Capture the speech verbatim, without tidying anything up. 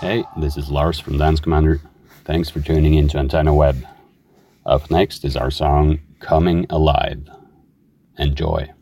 Hey, this is Lars from Dance Commander. Thanks for tuning in to Antenna Web. Up next is our song Coming Alive. Enjoy.